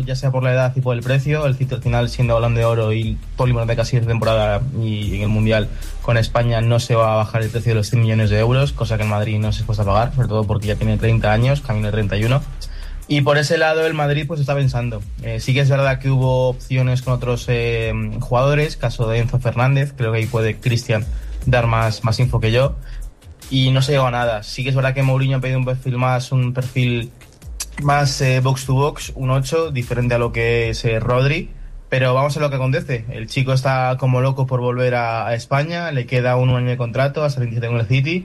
ya sea por la edad y por el precio. El City al final, siendo Balón de Oro y polímero de casi esta temporada y en el Mundial con España, no se va a bajar el precio de los 100 millones de euros, cosa que en Madrid no se es puesta a pagar, sobre todo porque ya tiene 30 años, camino de 31. Y por ese lado el Madrid pues está pensando. Sí que es verdad que hubo opciones con otros jugadores, caso de Enzo Fernández, creo que ahí puede Cristian dar más info que yo, y no se llegó a nada. Sí que es verdad que Mourinho ha pedido un perfil más box to box, un 8, diferente a lo que es Rodri, pero vamos a lo que acontece. El chico está como loco por volver a España, le queda un año de contrato hasta el 27 con el City.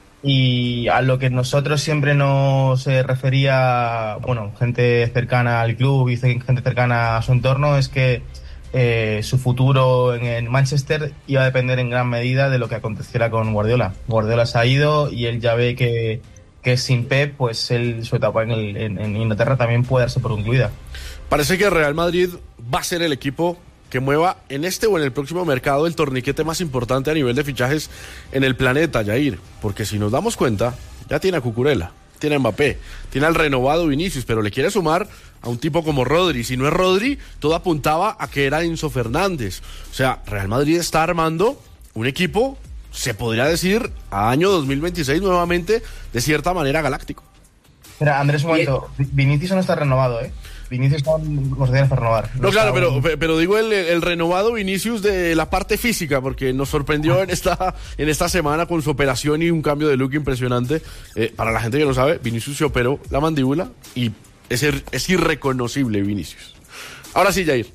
Y a lo que nosotros siempre nos refería, bueno, gente cercana al club y gente cercana a su entorno, es que su futuro en Manchester iba a depender en gran medida de lo que aconteciera con Guardiola. Guardiola se ha ido y él ya ve que sin Pep, pues su etapa en Inglaterra también puede darse por concluida. Parece que Real Madrid va a ser el equipo que mueva en este o en el próximo mercado el torniquete más importante a nivel de fichajes en el planeta, Jair, porque si nos damos cuenta, ya tiene a Cucurella, tiene a Mbappé, tiene al renovado Vinicius, pero le quiere sumar a un tipo como Rodri. Si no es Rodri, todo apuntaba a que era Enzo Fernández. O sea, Real Madrid está armando un equipo, se podría decir, a año 2026 nuevamente, de cierta manera galáctico. Mira, Andrés, un momento, Vinicius no está renovado, Vinicius no se para renovar. No, claro, pero digo el renovado Vinicius de la parte física, porque nos sorprendió en esta semana con su operación y un cambio de look impresionante. Para la gente que no sabe, Vinicius se operó la mandíbula y es irreconocible Vinicius. Ahora sí, Jair.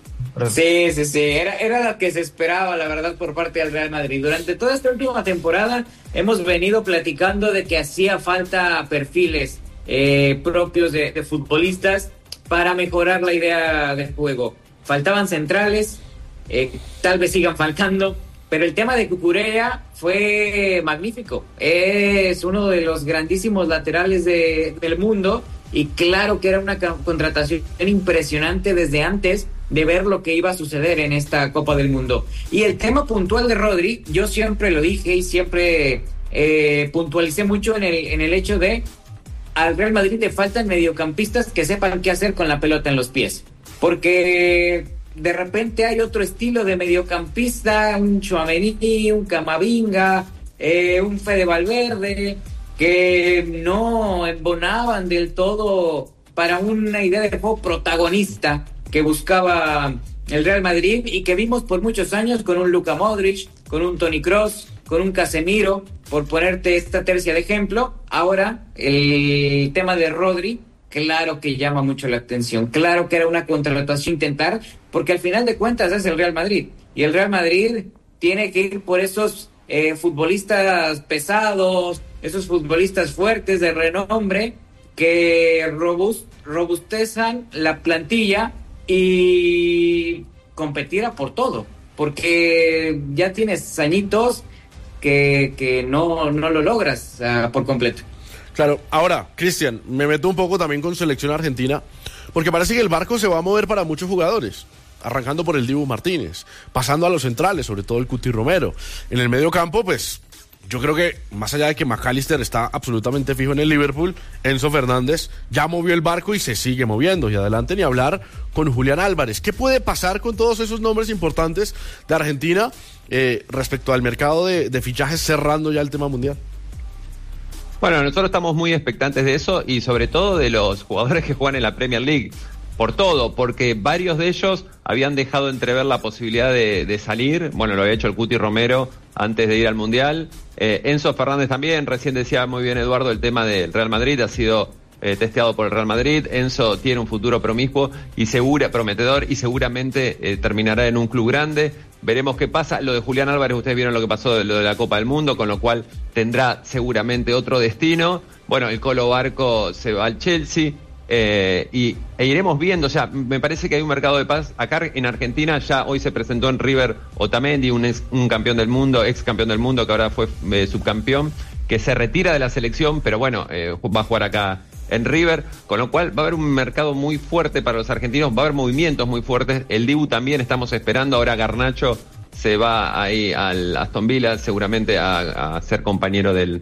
Sí. Era lo que se esperaba, la verdad, por parte del Real Madrid. Durante toda esta última temporada hemos venido platicando de que hacía falta perfiles propios de futbolistas para mejorar la idea del juego. Faltaban centrales, tal vez sigan faltando, pero el tema de Cucurella fue magnífico. Es uno de los grandísimos laterales del mundo, y claro que era una contratación impresionante desde antes de ver lo que iba a suceder en esta Copa del Mundo. Y el tema puntual de Rodri, yo siempre lo dije y siempre puntualicé mucho en el hecho de al Real Madrid le faltan mediocampistas que sepan qué hacer con la pelota en los pies, porque de repente hay otro estilo de mediocampista, un Tchouaméni, un Camavinga, un Fede Valverde, que no embonaban del todo para una idea de juego protagonista que buscaba el Real Madrid y que vimos por muchos años con un Luka Modric, con un Toni Kroos, con un Casemiro, por ponerte esta tercia de ejemplo. Ahora, el tema de Rodri, claro que llama mucho la atención. Claro que era una contratación intentar, porque al final de cuentas es el Real Madrid. Y el Real Madrid tiene que ir por esos futbolistas pesados, esos futbolistas fuertes de renombre, que robustezan la plantilla y competirá por todo. Porque ya tienes añitos que no lo logras por completo. Claro, ahora, Cristian, me meto un poco también con selección argentina, porque parece que el barco se va a mover para muchos jugadores, arrancando por el Dibu Martínez, pasando a los centrales, sobre todo el Cuti Romero. En el medio campo, pues, yo creo que más allá de que McAllister está absolutamente fijo en el Liverpool, Enzo Fernández ya movió el barco y se sigue moviendo. Y adelante ni hablar con Julián Álvarez. ¿Qué puede pasar con todos esos nombres importantes de Argentina respecto al mercado de fichajes, cerrando ya el tema mundial? Bueno, nosotros estamos muy expectantes de eso y sobre todo de los jugadores que juegan en la Premier League. Por todo, porque varios de ellos habían dejado entrever la posibilidad de salir. Bueno, lo había hecho el Cuti Romero antes de ir al Mundial. Enzo Fernández también, recién decía muy bien Eduardo, el tema del Real Madrid ha sido testeado por el Real Madrid. Enzo tiene un futuro promiscuo y prometedor, y seguramente terminará en un club grande. Veremos qué pasa. Lo de Julián Álvarez, ustedes vieron lo que pasó, lo de la Copa del Mundo, con lo cual tendrá seguramente otro destino. Bueno, el Colo Barco se va al Chelsea. E iremos viendo, o sea, me parece que hay un mercado de paz acá en Argentina. Ya hoy se presentó en River Otamendi, un campeón del mundo, ex campeón del mundo, que ahora fue subcampeón, que se retira de la selección, pero bueno, va a jugar acá en River, con lo cual va a haber un mercado muy fuerte para los argentinos, va a haber movimientos muy fuertes. El Dibu también estamos esperando, ahora Garnacho se va ahí al Aston Villa seguramente a ser compañero del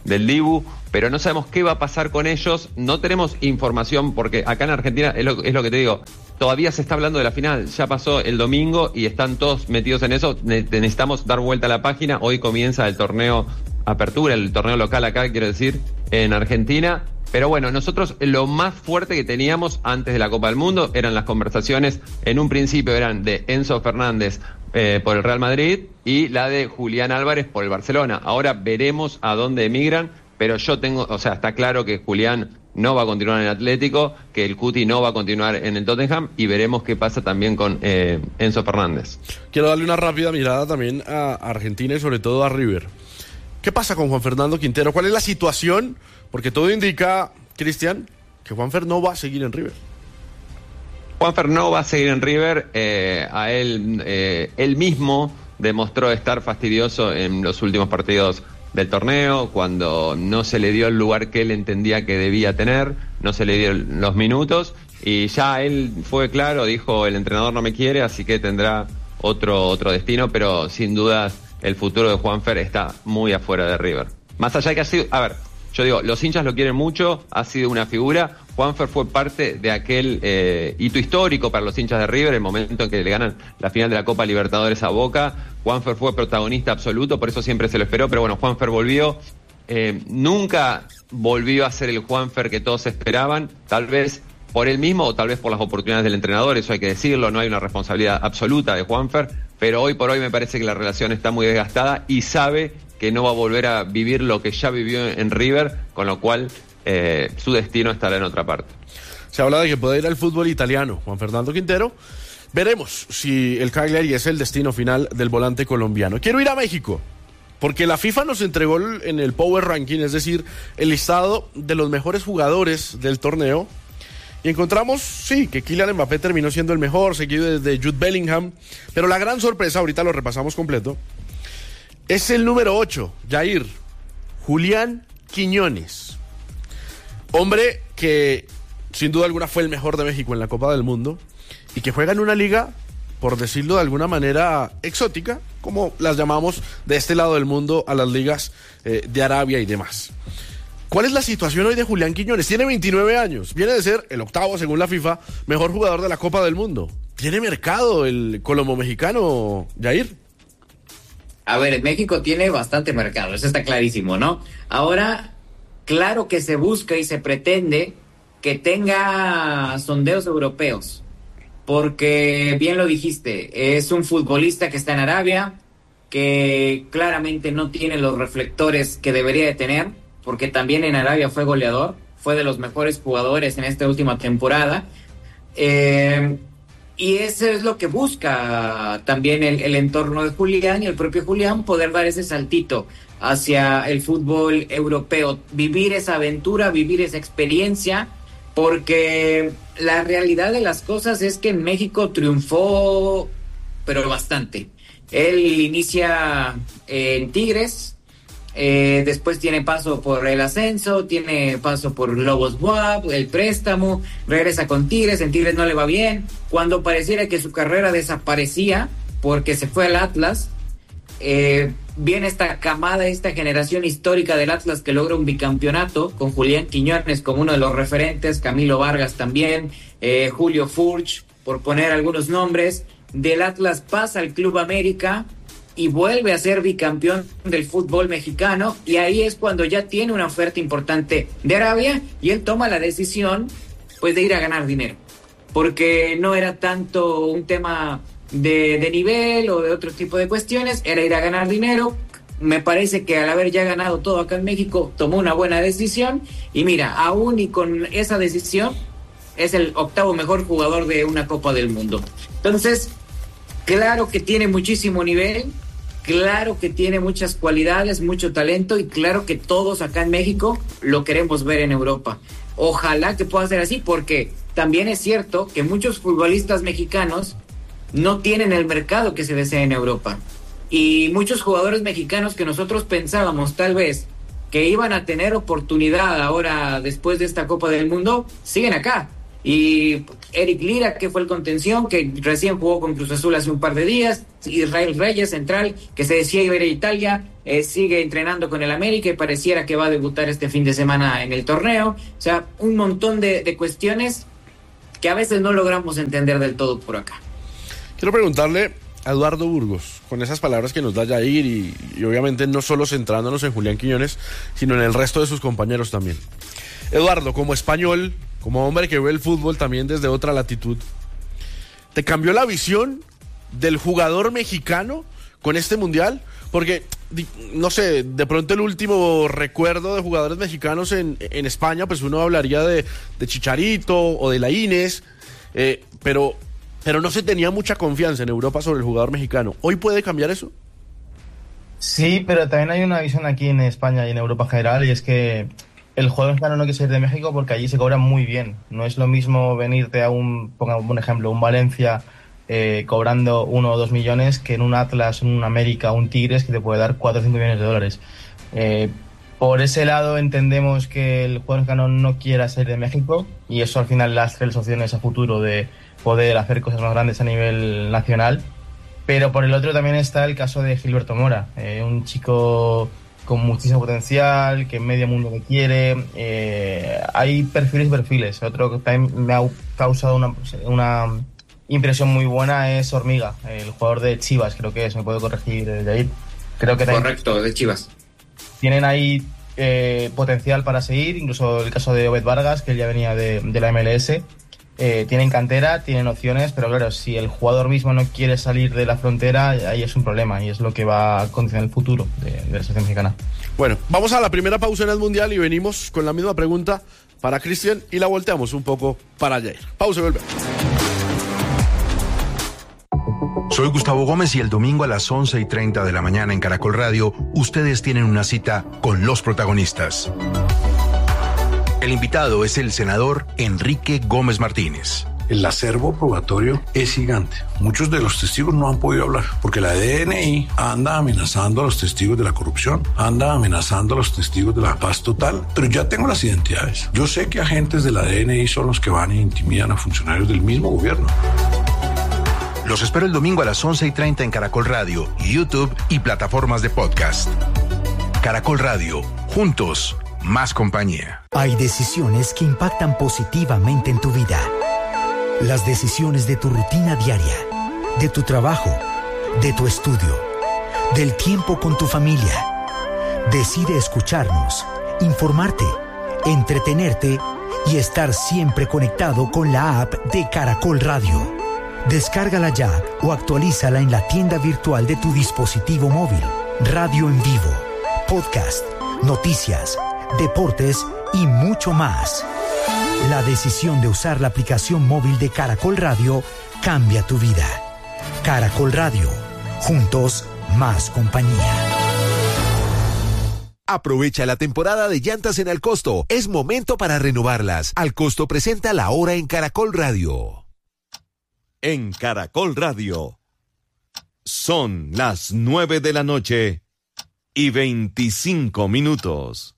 del Dibu, pero no sabemos qué va a pasar con ellos, no tenemos información, porque acá en Argentina, es lo que te digo, todavía se está hablando de la final, ya pasó el domingo y están todos metidos en eso, necesitamos dar vuelta a la página, hoy comienza el torneo Apertura, el torneo local acá, quiero decir, en Argentina. Pero bueno, nosotros lo más fuerte que teníamos antes de la Copa del Mundo eran las conversaciones, en un principio eran de Enzo Fernández por el Real Madrid y la de Julián Álvarez por el Barcelona. Ahora veremos a dónde emigran, pero está claro que Julián no va a continuar en el Atlético, que el Cuti no va a continuar en el Tottenham y veremos qué pasa también con Enzo Fernández. Quiero darle una rápida mirada también a Argentina y sobre todo a River. ¿Qué pasa con Juan Fernando Quintero? ¿Cuál es la situación? Porque todo indica, Cristian, que Juanfer no va a seguir en River. Juanfer no va a seguir en River. A él mismo demostró estar fastidioso en los últimos partidos del torneo, cuando no se le dio el lugar que él entendía que debía tener, no se le dio los minutos, y ya él fue claro, dijo, el entrenador no me quiere, así que tendrá otro destino, pero sin dudas el futuro de Juanfer está muy afuera de River. Más allá de que ha sido, yo digo, los hinchas lo quieren mucho, ha sido una figura. Juanfer fue parte de aquel hito histórico para los hinchas de River, el momento en que le ganan la final de la Copa Libertadores a Boca. Juanfer fue protagonista absoluto, por eso siempre se lo esperó, pero bueno, Juanfer volvió. Nunca volvió a ser el Juanfer que todos esperaban, tal vez por él mismo o tal vez por las oportunidades del entrenador, eso hay que decirlo, no hay una responsabilidad absoluta de Juanfer, pero hoy por hoy me parece que la relación está muy desgastada y sabe que no va a volver a vivir lo que ya vivió en River, con lo cual su destino estará en otra parte. Se habla de que puede ir al fútbol italiano Juan Fernando Quintero. Veremos si el Cagliari es el destino final del volante colombiano. Quiero ir a México, porque la FIFA nos entregó en el Power Ranking, es decir, el listado de los mejores jugadores del torneo. Y encontramos, sí, que Kylian Mbappé terminó siendo el mejor, seguido de Jude Bellingham. Pero la gran sorpresa, ahorita lo repasamos completo, es el número 8, Jair, Julián Quiñones. Hombre que sin duda alguna fue el mejor de México en la Copa del Mundo y que juega en una liga, por decirlo de alguna manera, exótica, como las llamamos de este lado del mundo a las ligas de Arabia y demás. ¿Cuál es la situación hoy de Julián Quiñones? Tiene 29 años, viene de ser el octavo, según la FIFA, mejor jugador de la Copa del Mundo. ¿Tiene mercado el colombo mexicano, Jair? A ver, México tiene bastante mercado, eso está clarísimo, ¿no? Ahora, claro que se busca y se pretende que tenga sondeos europeos, porque bien lo dijiste, es un futbolista que está en Arabia, que claramente no tiene los reflectores que debería de tener, porque también en Arabia fue goleador, fue de los mejores jugadores en esta última temporada, y eso es lo que busca también el entorno de Julián y el propio Julián, poder dar ese saltito hacia el fútbol europeo, vivir esa aventura, vivir esa experiencia, porque la realidad de las cosas es que en México triunfó, pero bastante. Él inicia en Tigres, después tiene paso por el ascenso, tiene paso por Lobos WAP, el préstamo, regresa con Tigres, en Tigres no le va bien, cuando pareciera que su carrera desaparecía porque se fue al Atlas, viene esta camada, esta generación histórica del Atlas que logra un bicampeonato con Julián Quiñones como uno de los referentes, Camilo Vargas también, Julio Furch, por poner algunos nombres. Del Atlas pasa al Club América y vuelve a ser bicampeón del fútbol mexicano, y ahí es cuando ya tiene una oferta importante de Arabia y él toma la decisión pues de ir a ganar dinero, porque no era tanto un tema de nivel o de otro tipo de cuestiones, era ir a ganar dinero. Me parece que al haber ya ganado todo acá en México tomó una buena decisión, y mira, aún y con esa decisión es el octavo mejor jugador de una Copa del Mundo. Entonces, claro que tiene muchísimo nivel, claro que tiene muchas cualidades, mucho talento, y claro que todos acá en México lo queremos ver en Europa. Ojalá que pueda ser así, porque también es cierto que muchos futbolistas mexicanos no tienen el mercado que se desea en Europa. Y muchos jugadores mexicanos que nosotros pensábamos tal vez que iban a tener oportunidad ahora después de esta Copa del Mundo, siguen acá. y Eric Lira, que fue el contención, que recién jugó con Cruz Azul hace un par de días, Israel Reyes, central, que se decía iba a ir a Italia, sigue entrenando con el América y pareciera que va a debutar este fin de semana en el torneo. O sea, un montón de cuestiones que a veces no logramos entender del todo por acá. Quiero preguntarle a Eduardo Burgos, con esas palabras que nos da Jair y obviamente no solo centrándonos en Julián Quiñones, sino en el resto de sus compañeros también. Eduardo, como español, como hombre que ve el fútbol también desde otra latitud, ¿te cambió la visión del jugador mexicano con este mundial? Porque, no sé, de pronto el último recuerdo de jugadores mexicanos en España, pues uno hablaría de Chicharito o de Laínez, pero no se tenía mucha confianza en Europa sobre el jugador mexicano. ¿Hoy puede cambiar eso? Sí, pero también hay una visión aquí en España y en Europa en general, y es que el jugador mexicano no quiere ser de México porque allí se cobra muy bien. No es lo mismo venirte a pongamos un ejemplo, un Valencia cobrando 1 o 2 millones que en un Atlas, un América, un Tigres que te puede dar 4 o 5 millones de dólares. Por ese lado entendemos que el jugador mexicano no quiera ser de México y eso al final lastra las opciones a futuro de poder hacer cosas más grandes a nivel nacional. Pero por el otro también está el caso de Gilberto Mora, un chico con muchísimo potencial, que medio mundo le quiere. Hay perfiles y perfiles. Otro que también me ha causado una impresión muy buena es Hormiga, el jugador de Chivas, creo que es, me puede corregir Jair. Creo que correcto, de Chivas. Tienen ahí potencial para seguir, incluso el caso de Obed Vargas, que él ya venía de la MLS. Tienen cantera, tienen opciones, pero claro, si el jugador mismo no quiere salir de la frontera, ahí es un problema y es lo que va a condicionar el futuro de la selección mexicana. Bueno, vamos a la primera pausa en el Mundial y venimos con la misma pregunta para Cristian y la volteamos un poco para Jair. Pausa y volvemos. Soy Gustavo Gómez y el domingo a las 11:30 de la mañana en Caracol Radio, ustedes tienen una cita con los protagonistas. El invitado es el senador Enrique Gómez Martínez. El acervo probatorio es gigante. Muchos de los testigos no han podido hablar porque la DNI anda amenazando a los testigos de la corrupción, anda amenazando a los testigos de la paz total, pero ya tengo las identidades. Yo sé que agentes de la DNI son los que van e intimidan a funcionarios del mismo gobierno. Los espero el domingo a las 11:30 en Caracol Radio, YouTube y plataformas de podcast. Caracol Radio, juntos, más compañía. Hay decisiones que impactan positivamente en tu vida. Las decisiones de tu rutina diaria, de tu trabajo, de tu estudio, del tiempo con tu familia. Decide escucharnos, informarte, entretenerte y estar siempre conectado con la app de Caracol Radio. Descárgala ya o actualízala en la tienda virtual de tu dispositivo móvil. Radio en vivo, podcast, noticias, deportes y mucho más. La decisión de usar la aplicación móvil de Caracol Radio cambia tu vida. Caracol Radio, juntos, más compañía. Aprovecha la temporada de llantas en Alcosto. Es momento para renovarlas. Alcosto presenta La Hora en Caracol Radio. En Caracol Radio. Son las 9 de la noche y 25 minutos.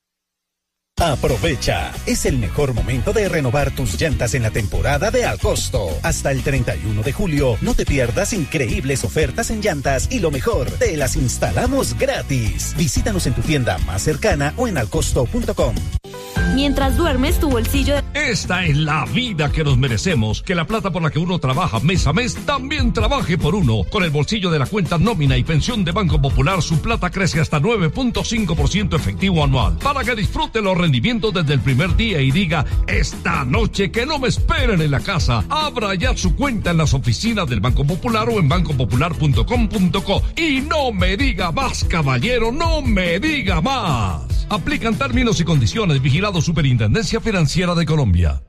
Aprovecha, es el mejor momento de renovar tus llantas en la temporada de Alcosto. Hasta el 31 de julio, no te pierdas increíbles ofertas en llantas y lo mejor, te las instalamos gratis. Visítanos en tu tienda más cercana o en alcosto.com. Mientras duermes, tu bolsillo... Esta es la vida que nos merecemos. Que la plata por la que uno trabaja mes a mes también trabaje por uno. Con el bolsillo de la cuenta nómina y pensión de Banco Popular, su plata crece hasta 9.5% efectivo anual. Para que disfrute los rendimientos desde el primer día y diga, esta noche que no me esperen en la casa. Abra ya su cuenta en las oficinas del Banco Popular o en bancopopular.com.co. Y no me diga más, caballero, no me diga más. Aplican términos y condiciones. Vigilado Superintendencia Financiera de Colombia.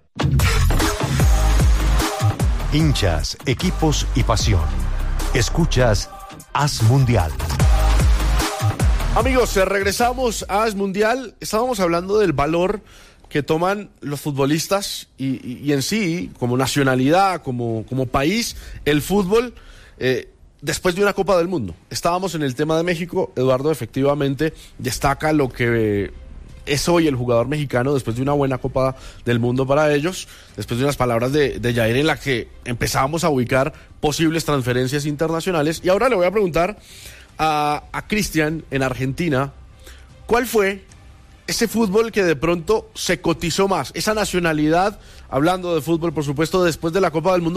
Hinchas, equipos y pasión. Escuchas Haz Mundial. Amigos, regresamos a Haz Mundial. Estábamos hablando del valor que toman los futbolistas y en sí, como nacionalidad, como país, el fútbol, después de una Copa del Mundo. Estábamos en el tema de México. Eduardo efectivamente destaca lo que es hoy el jugador mexicano después de una buena Copa del Mundo para ellos, después de unas palabras de Jair en la que empezábamos a ubicar posibles transferencias internacionales. Y ahora le voy a preguntar a Cristian en Argentina, ¿cuál fue ese fútbol que de pronto se cotizó más, esa nacionalidad, hablando de fútbol por supuesto, después de la Copa del Mundo